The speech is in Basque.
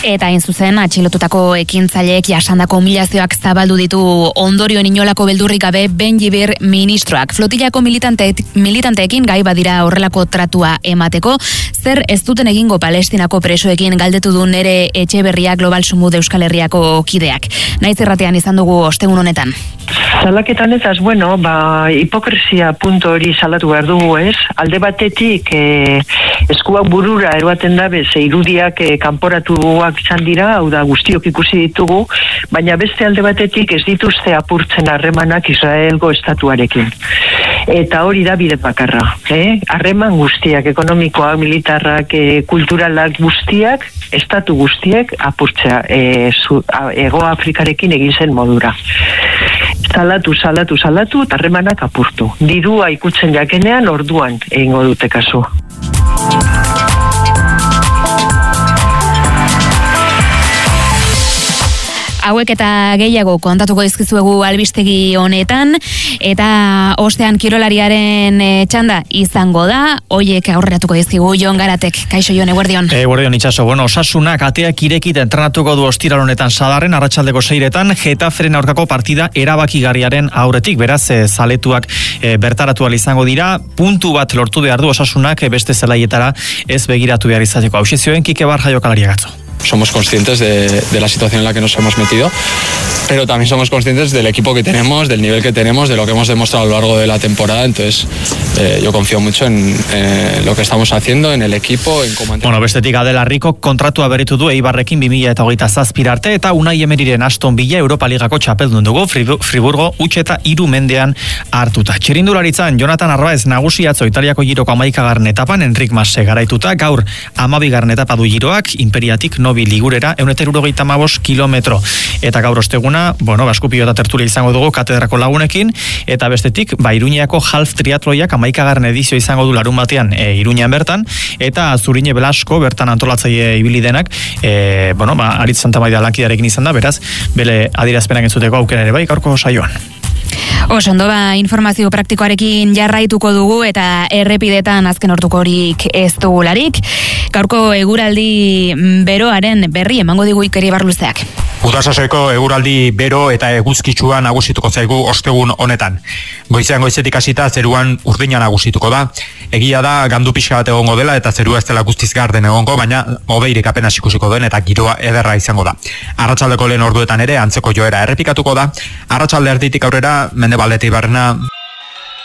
Eta hain zuzen, atxilotutako ekintzaileek jasandako humilazioak zabaldu ditu ondorioen inolako beldurrik gabe Ben-Gvir ministroak. Flotilako militanteekin gai badira horrelako tratua emateko, zer ez duten egingo Palestinako presoekin galdetu du Nere Etxeberria Global Sumud Euskal Herriako kideak. Naiz irratean izan dugu ostegun honetan. Salaketan ez, hipokresia punto hori salatu behar dugu, ez? Alde batetik eskuak burura eroaten dabe, irudiak kanporatuak izan dira, hau da guztiok ikusi ditugu, baina beste alde batetik ez dituzte apurtzen harremanak Israelgo estatuarekin. Eta hori da bide bakarra. Harreman guztiak, ekonomikoak, militarrak, kulturalak guztiak, estatu guztiek apurtzea Hego Afrikarekin egin zen modura. Salatu, eta harremanak apurtu. Dirua ikutzen jakenean orduan egingo dute kasu. Hauek eta gehiago kontatuko dizkizuegu albistegi honetan, eta ostean kirolariaren txanda izango da, hoiek aurreratuko dizkigu Jon Garatek. Kaixo Jon, eguerdion. Eguerdion itxaso, Osasunak ateak irekit entrenatuko du ostiral honetan Sadarren, arratsaldeko 6etan, Getaferen aurkako partida erabakigarriaren aurretik, beraz, zaletuak bertaratu ahal izango dira, puntu bat lortu behar du Osasunak beste zelaietara ez begiratu behar izateko. Hauxe zioen Kike Barja jokalaria gatzo. Somos conscientes de la situación en la que nos hemos metido, pero también somos conscientes del equipo que tenemos, del nivel que tenemos, de lo que hemos demostrado a lo largo de la temporada. Entonces yo confío mucho en lo que estamos haciendo, en el equipo, en cómo... Bestetik Adela Rico kontratua berritu du Eibarrekin 2027 arte, eta Unai Emeriren Aston Villa Europa Ligako txapeldun dugu Friburgo huts eta 3 mendean hartuta. Txirindularitzan Jonathan Arbaez nagusi atzo Italiako giroko 11. etapan, Enric Masse garaituta, gaur 12. etapa du giroak, Imperiatik Nobi Ligurera 175 kilometro. Eta gaur osteguna, Baskupio eta tertulia izango dugu katedrako lagunekin, eta bestetik, Iruñeako half triatloiak 11. edizio izango du larun batean Iruñean bertan, eta Zurine Belasko bertan antolatzaile ibili denak, Aritz Santamaida lankidearekin izan da, beraz, bere adierazpenak entzuteko aukera ere bai, gaurko saioan. Ondo, informazio praktikoarekin jarraituko dugu eta errepidetan azken ordukorik ez dugularik. Gaurko eguraldi beroaren berri emango digu Ikeri Barluzeak. Udasasoiko eguraldi bero eta eguzkitsua nagusituko zaigu ostegun honetan. Goizean goizetik hasita zeruan urdina nagusituko da. Egia da gandu pixka bat egongo dela eta zerua ez dela guztiz garden egongo, baina hodeirik apenas ikusiko den eta giroa ederra izango da. Arratsaldeko lehen orduetan ere antzeko joera errepikatuko da. Arratsalde erditik aurrera mendebaldetik barrena